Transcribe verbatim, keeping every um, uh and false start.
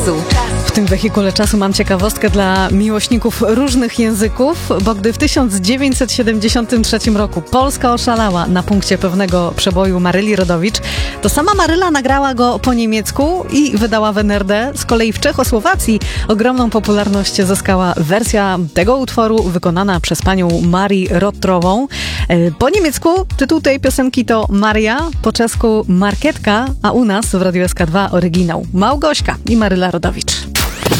W tym wehikule czasu mam ciekawostkę dla miłośników różnych języków, bo gdy w tysiąc dziewięćset siedemdziesiątym trzecim roku Polska oszalała na punkcie pewnego przeboju Maryli Rodowicz, to sama Maryla nagrała go po niemiecku i wydała w en er de. Z kolei w Czechosłowacji ogromną popularność zyskała wersja tego utworu wykonana przez panią Marię Rotrową. Po niemiecku tytuł tej piosenki to Maria, po czesku Marketka, a u nas w Radiu S K dwa oryginał Małgośka i Maryla Rodowicz.